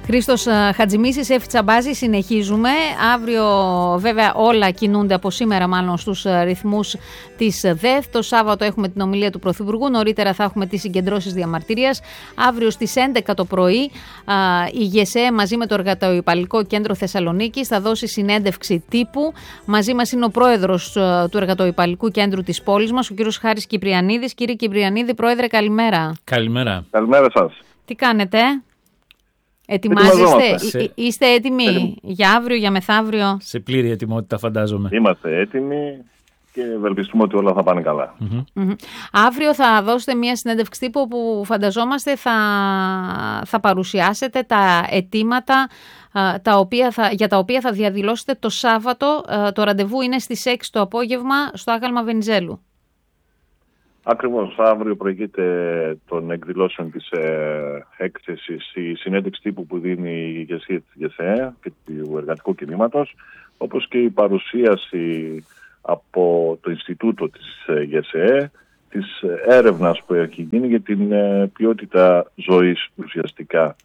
Χρήστος Χατζημίσης, Εύη Τσαμπάζη, συνεχίζουμε. Αύριο βέβαια όλα κινούνται από σήμερα μάλλον στους ρυθμούς της ΔΕΘ. Το Σάββατο έχουμε την ομιλία του Πρωθυπουργού, νωρίτερα θα έχουμε τις συγκεντρώσεις διαμαρτυρίας. Αύριο στις 11 το πρωί η ΓΕΣΕ μαζί με το Εργατοϊπαλλικό Κέντρο Θεσσαλονίκης θα δώσει συνέντευξη τύπου. Μαζί μας είναι ο πρόεδρος του Εργατοϊπαλλικού Κέντρου της πόλης μας, ο κύριος Χάρης Κυπριανίδης. Κύριε Κυπριανίδη, πρόεδρε, καλημέρα. Καλημέρα. Καλημέρα σας. Τι κάνετε? Ετοιμάζεστε, είστε έτοιμοι για αύριο, για μεθαύριο? Σε πλήρη ετοιμότητα φαντάζομαι. Είμαστε έτοιμοι και ευελπιστούμε ότι όλα θα πάνε καλά. Αύριο θα δώσετε μια συνέντευξη τύπου που φανταζόμαστε θα παρουσιάσετε τα αιτήματα για τα οποία θα διαδηλώσετε το Σάββατο. Το ραντεβού είναι στις 6 το απόγευμα στο Άγαλμα Βενιζέλου. Ακριβώς, αύριο προηγείται των εκδηλώσεων της έκθεσης η συνέντευξη τύπου που δίνει η ηγεσία της ΓΕΣΕ και του εργατικού κινήματος, όπως και η παρουσίαση από το Ινστιτούτο της ΓΕΣΕ της έρευνας που έχει γίνει για την ποιότητα ζωής ουσιαστικά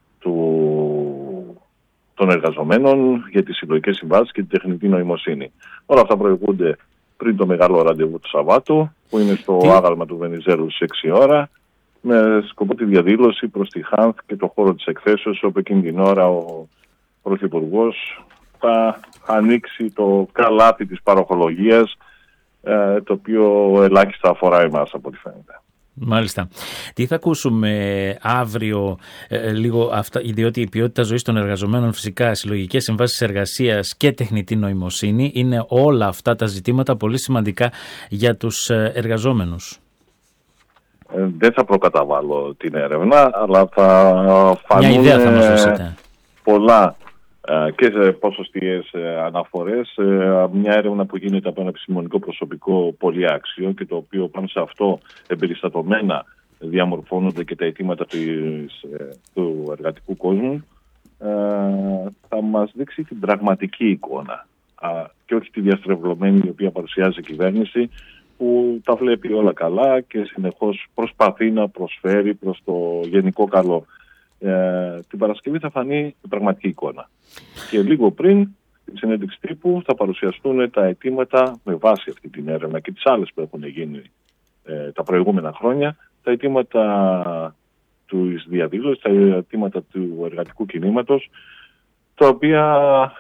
των εργαζομένων, για τις συλλογικές συμβάσεις και την τεχνητή νοημοσύνη. Όλα αυτά προηγούνται πριν το μεγάλο ραντεβού του Σαββάτου, που είναι στο Άγαλμα του Βενιζέλου στις 6 ώρα, με σκοπό τη διαδήλωση προς τη ΧΑΝΘ και το χώρο της εκθέσεως, όπου εκείνη την ώρα ο Πρωθυπουργός θα ανοίξει το καλάθι της παροχολογίας, το οποίο ελάχιστα αφορά εμάς από ό,τι φαίνεται. Μάλιστα. Τι θα ακούσουμε αύριο λίγο αυτά, διότι η ποιότητα ζωής των εργαζομένων, φυσικά συλλογικές συμβάσεις εργασίας και τεχνητή νοημοσύνη, είναι όλα αυτά τα ζητήματα πολύ σημαντικά για τους εργαζόμενους. Δεν θα προκαταβάλω την έρευνα, αλλά θα φανούν πολλά και σε ποσοστιαίες αναφορές. Μια έρευνα που γίνεται από ένα επιστημονικό προσωπικό πολύ άξιο και το οποίο πάνω σε αυτό εμπεριστατωμένα διαμορφώνονται και τα αιτήματα του εργατικού κόσμου, θα μας δείξει την πραγματική εικόνα και όχι τη διαστρεβλωμένη η οποία παρουσιάζει η κυβέρνηση, που τα βλέπει όλα καλά και συνεχώς προσπαθεί να προσφέρει προς το γενικό καλό. Την Παρασκευή θα φανεί η πραγματική εικόνα. Και λίγο πριν τη συνέντευξη τύπου θα παρουσιαστούν τα αιτήματα με βάση αυτή την έρευνα και τις άλλες που έχουν γίνει τα προηγούμενα χρόνια, τα αιτήματα του διαδήλωσης, τα αιτήματα του εργατικού κινήματος, τα οποία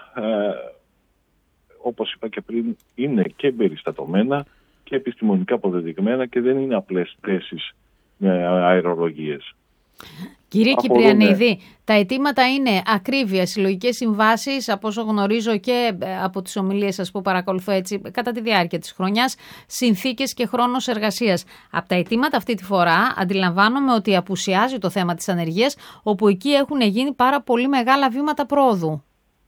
όπως είπα και πριν είναι και εμπεριστατωμένα και επιστημονικά αποδεδειγμένα και δεν είναι απλές θέσεις με αερολογίες. Κύριε Κυπριανίδη, τα αιτήματα είναι ακρίβεια, συλλογικές συμβάσεις, από όσο γνωρίζω και από τις ομιλίες σας που παρακολουθώ έτσι κατά τη διάρκεια της χρονιάς, συνθήκες και χρόνος εργασίας. Από τα αιτήματα αυτή τη φορά αντιλαμβάνομαι ότι απουσιάζει το θέμα της ανεργίας, όπου εκεί έχουν γίνει πάρα πολύ μεγάλα βήματα πρόοδου.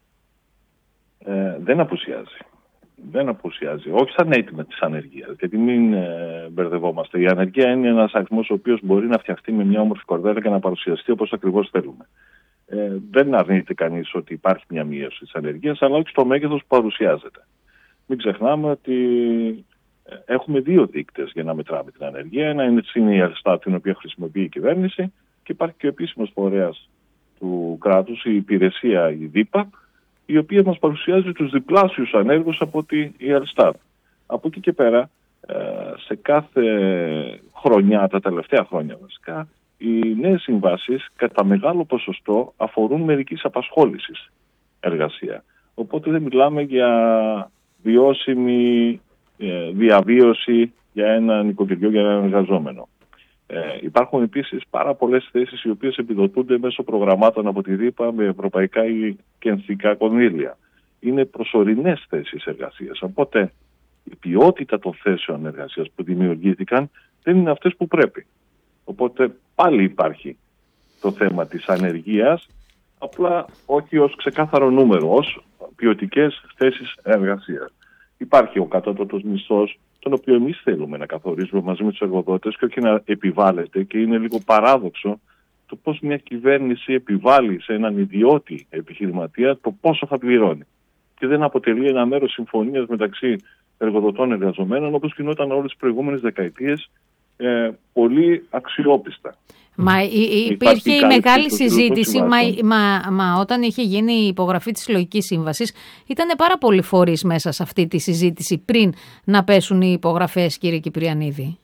Δεν απουσιάζει. Δεν απουσιάζει. Όχι σαν αίτημα της ανεργίας, γιατί μην μπερδευόμαστε. Η ανεργία είναι ένας αριθμός ο οποίος μπορεί να φτιαχτεί με μια όμορφη κορδέλα και να παρουσιαστεί όπως ακριβώς θέλουμε. Δεν αρνείται κανείς ότι υπάρχει μια μείωση της ανεργίας, αλλά όχι στο μέγεθος που παρουσιάζεται. Μην ξεχνάμε ότι έχουμε δύο δείκτες για να μετράμε την ανεργία. Ένα είναι η Ελστάτ, την οποία χρησιμοποιεί η κυβέρνηση, και υπάρχει και ο επίσημος φορέας του κράτους, η υπηρεσία, η ΔΥΠΑ, η οποία μας παρουσιάζει τους διπλάσιους ανέργους από τη Ελστάτ. Από εκεί και πέρα, σε κάθε χρονιά, τα τελευταία χρόνια βασικά, οι νέες συμβάσεις κατά μεγάλο ποσοστό αφορούν μερικής απασχόλησης εργασία. Οπότε δεν μιλάμε για βιώσιμη διαβίωση για ένα νοικοκυριό, για έναν εργαζόμενο. Υπάρχουν επίσης πάρα πολλές θέσεις οι οποίες επιδοτούνται μέσω προγραμμάτων από τη ΔΥΠΑ με ευρωπαϊκά και εθνικά κονδύλια. Είναι προσωρινές θέσεις εργασίας. Οπότε η ποιότητα των θέσεων εργασίας που δημιουργήθηκαν δεν είναι αυτές που πρέπει. Οπότε πάλι υπάρχει το θέμα της ανεργίας, απλά όχι ως ξεκάθαρο νούμερο, ως ποιοτικές θέσεις εργασίας. Υπάρχει ο κατώτατος μισθός, τον οποίο εμείς θέλουμε να καθορίζουμε μαζί με τους εργοδότες και όχι να επιβάλλεται, και είναι λίγο παράδοξο το πώς μια κυβέρνηση επιβάλλει σε έναν ιδιώτη επιχειρηματία το πόσο θα πληρώνει. Και δεν αποτελεί ένα μέρος συμφωνίας μεταξύ εργοδοτών εργαζομένων, όπως γινόταν όλες τις προηγούμενες δεκαετίες πολύ αξιόπιστα. Μα υπήρχε η μεγάλη συζήτηση, μα όταν είχε γίνει η υπογραφή της Συλλογικής Σύμβασης, ήταν πάρα πολλοί φορείς μέσα σε αυτή τη συζήτηση πριν να πέσουν οι υπογραφές, κύριε Κυπριανίδη.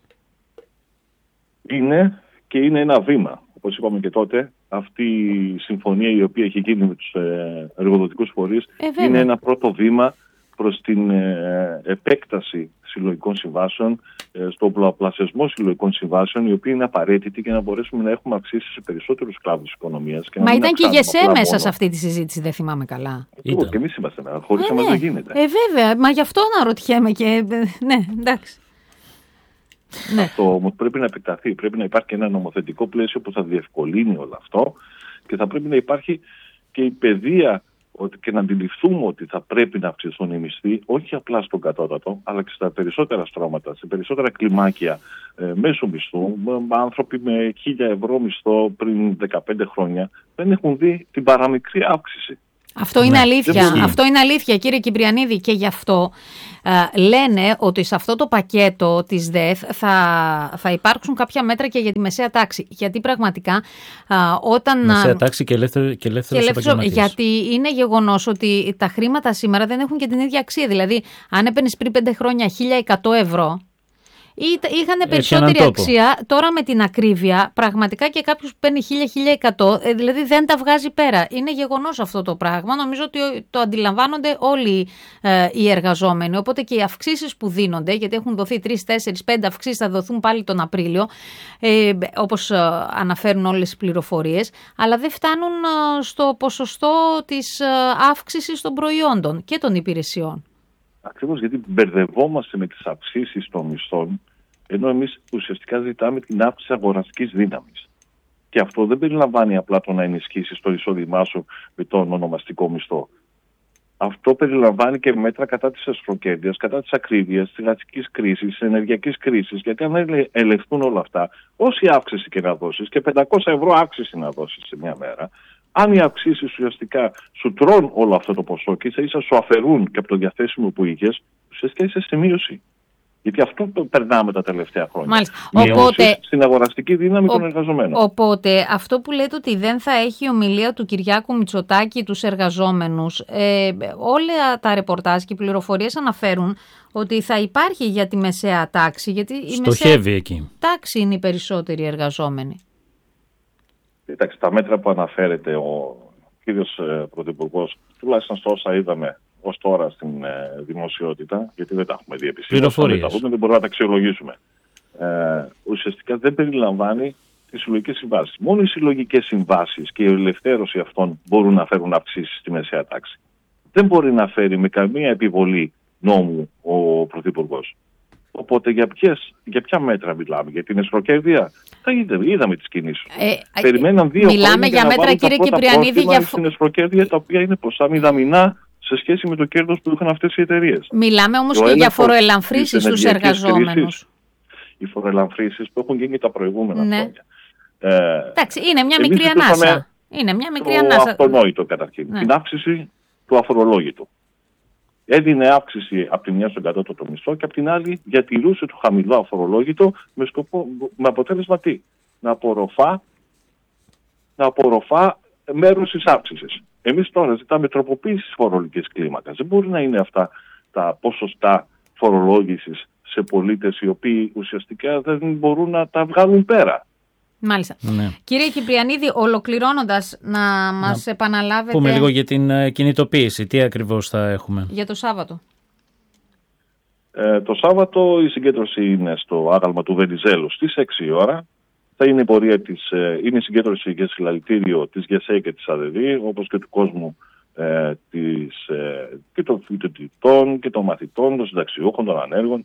Είναι και είναι ένα βήμα. Όπως είπαμε και τότε, αυτή η συμφωνία η οποία έχει γίνει με τους εργοδοτικούς φορείς είναι ένα πρώτο βήμα προς την επέκταση συλλογικών συμβάσεων, στον πολλαπλασιασμό συλλογικών συμβάσεων, οι οποίοι είναι απαραίτητοι για να μπορέσουμε να έχουμε αυξήσει σε περισσότερους κλάδους της οικονομίας. Μα ήταν και η ΓΕΣΕ μέσα σε αυτή τη συζήτηση, δεν θυμάμαι καλά. Και εμείς είμαστε μέσα, χωρίς εμάς δεν γίνεται. Βέβαια, μα γι' αυτό αναρωτιέμαι και. Ναι, εντάξει. Ναι. Αυτό όμως πρέπει να επεκταθεί. Πρέπει να υπάρχει και ένα νομοθετικό πλαίσιο που θα διευκολύνει όλο αυτό και θα πρέπει να υπάρχει και η παιδεία και να αντιληφθούμε ότι θα πρέπει να αυξηθούν οι μισθοί, όχι απλά στον κατώτατο, αλλά και στα περισσότερα στρώματα, σε περισσότερα κλιμάκια μέσου μισθού. Άνθρωποι με 1.000 ευρώ μισθό πριν 15 χρόνια δεν έχουν δει την παραμικρή αύξηση. Αυτό είναι αλήθεια. Αυτό είναι αλήθεια, κύριε Κυπριανίδη, και γι' αυτό λένε ότι σε αυτό το πακέτο της ΔΕΘ θα υπάρξουν κάποια μέτρα και για τη μεσαία τάξη. Γιατί πραγματικά όταν. Μεσαία τάξη και ελεύθερος επαγγελματίας. Γιατί είναι γεγονός ότι τα χρήματα σήμερα δεν έχουν και την ίδια αξία. Δηλαδή, αν έπαιρνες πριν 5 χρόνια 1.100 ευρώ. Είχαν περισσότερη αξία. Τώρα με την ακρίβεια, πραγματικά και κάποιος που παίρνει 1.000-1.100, δηλαδή δεν τα βγάζει πέρα. Είναι γεγονός αυτό το πράγμα. Νομίζω ότι το αντιλαμβάνονται όλοι οι εργαζόμενοι. Οπότε και οι αυξήσεις που δίνονται, γιατί έχουν δοθεί 3, 4, 5 αυξήσεις, θα δοθούν πάλι τον Απρίλιο, όπως αναφέρουν όλες τις πληροφορίες, αλλά δεν φτάνουν στο ποσοστό της αύξησης των προϊόντων και των υπηρεσιών. Ακριβώς, γιατί μπερδευόμαστε με τις αυξήσεις των μισθών, ενώ εμείς ουσιαστικά ζητάμε την αύξηση αγοραστικής δύναμης. Και αυτό δεν περιλαμβάνει απλά το να ενισχύσεις το εισόδημά σου με τον ονομαστικό μισθό. Αυτό περιλαμβάνει και μέτρα κατά της εσχροκέρδειας, κατά της ακρίβειας, της εργατικής κρίσης, της ενεργειακής κρίσης. Γιατί αν ελευθούν όλα αυτά, όση αύξηση και να δώσεις, και 500 ευρώ αύξηση να δώσεις σε μια μέρα, αν οι αυξήσεις ουσιαστικά σου τρώνε όλο αυτό το ποσό και ίσα σου αφαιρούν και από το διαθέσιμο που είχες, ουσιαστικά είσαι στη μείωση. Γιατί αυτό το περνάμε τα τελευταία χρόνια. Μάλιστα. Οπότε, στην αγοραστική δύναμη των εργαζομένων. Οπότε αυτό που λέτε ότι δεν θα έχει ομιλία του Κυριάκου Μητσοτάκη τους εργαζόμενους, όλα τα ρεπορτάζ και οι πληροφορίες αναφέρουν ότι θα υπάρχει για τη μεσαία τάξη. Γιατί η μεσαία εκεί. Τάξη είναι οι περισσότεροι εργαζόμενοι. Εντάξει, τα μέτρα που αναφέρεται ο κύριος Πρωθυπουργός, τουλάχιστον στο όσα είδαμε ως τώρα στην δημοσιότητα, γιατί δεν τα έχουμε δει επισήμως, δεν μπορούμε να τα αξιολογήσουμε. Ουσιαστικά δεν περιλαμβάνει τις συλλογικές συμβάσεις. Μόνο οι συλλογικές συμβάσεις και η ελευθέρωση αυτών μπορούν να φέρουν αυξήσεις στη μεσαία τάξη. Δεν μπορεί να φέρει με καμία επιβολή νόμου ο Πρωθυπουργός. Οπότε για ποια μέτρα μιλάμε, για την εσχροκέρδεια? Είδαμε τις κινήσεις. Περιμέναν 2 μιλάμε για μέτρα, κύριε Κυπριανίδη, για την εσχροκέρδεια, τα οποία είναι ποσά μηδαμινά σε σχέση με το κέρδος που είχαν αυτές οι εταιρείες. Μιλάμε όμως και για φοροελαμφρύσεις στους εργαζόμενους. Οι φοροελαμφρύσεις που έχουν γίνει τα προηγούμενα χρόνια. Εντάξει, είναι μια μικρή ανάσα. Είναι μια μικρή ανάσα. Αυτονόητο καταρχήν. Την αύξηση του αφορολόγητου. Έδινε αύξηση από τη μια στον κατώτατο μισθό και από την άλλη διατηρούσε το χαμηλό αφορολόγητο με αποτέλεσμα τι? Να απορροφά μέρος της αύξησης. Εμείς τώρα ζητάμε τροποποίηση της φορολογικής κλίμακας. Δεν μπορεί να είναι αυτά τα ποσοστά φορολόγησης σε πολίτες οι οποίοι ουσιαστικά δεν μπορούν να τα βγάλουν πέρα. Μάλιστα. Ναι. Κύριε Κυπριανίδη, ολοκληρώνοντας, να μας επαναλάβετε. Πούμε λίγο για την κινητοποίηση. Τι ακριβώς θα έχουμε για το Σάββατο? Το Σάββατο η συγκέντρωση είναι στο άγαλμα του Βενιζέλου στις 6 η ώρα. Θα είναι η πορεία είναι η συγκέντρωση για συλλαλητήριο της ΓΕΣΕ και της ΑΔΔ, όπως και του κόσμου και των φοιτητών και των μαθητών, των συνταξιούχων, των ανέργων.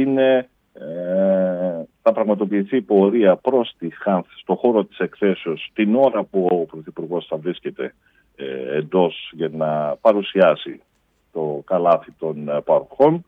Θα πραγματοποιηθεί πορεία προς τη ΧΑΝΘ στο χώρο της εκθέσεως την ώρα που ο Πρωθυπουργός θα βρίσκεται εντός για να παρουσιάσει το καλάθι των παροχών.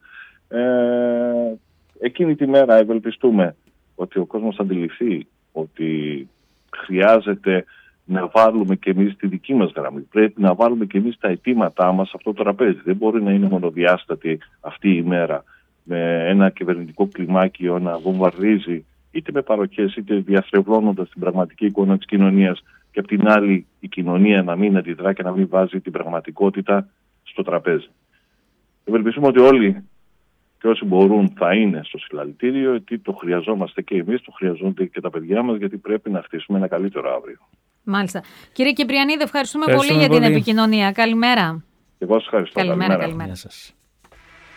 Εκείνη τη μέρα ευελπιστούμε ότι ο κόσμος θα αντιληφθεί ότι χρειάζεται να βάλουμε και εμείς τη δική μας γραμμή. Πρέπει να βάλουμε και εμείς τα αιτήματά μας σε αυτό το τραπέζι. Δεν μπορεί να είναι μονοδιάστατη αυτή η μέρα με ένα κυβερνητικό κλιμάκιο να βομβαρδίζει είτε με παροχές, είτε διαστρεβλώνοντας την πραγματική εικόνα της κοινωνίας, και απ' την άλλη η κοινωνία να μην αντιδρά και να μην βάζει την πραγματικότητα στο τραπέζι. Ευελπιστούμε ότι όλοι και όσοι μπορούν θα είναι στο συλλαλητήριο, γιατί το χρειαζόμαστε και εμείς, το χρειαζόνται και τα παιδιά μας, γιατί πρέπει να χτίσουμε ένα καλύτερο αύριο. Μάλιστα. Κύριε Κυπριανίδη, ευχαριστούμε πολύ για την επικοινωνία. Καλημέρα. Εγώ σας ευχαριστώ. Καλημέρα.